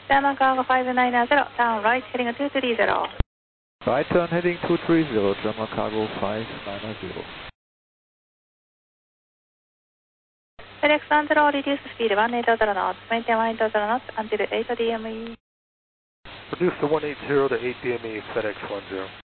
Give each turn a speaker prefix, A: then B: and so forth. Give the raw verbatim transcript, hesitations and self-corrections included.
A: German Cargo five nine zero, turn right heading two three zero.
B: Right turn heading two three zero, German Cargo five nine zero.
A: FedEx one zero, reduce speed one eight zero knots, maintain one eight zero knots until eight D M E.
C: Reduce to one eight zero to eight D M E, FedEx one zero.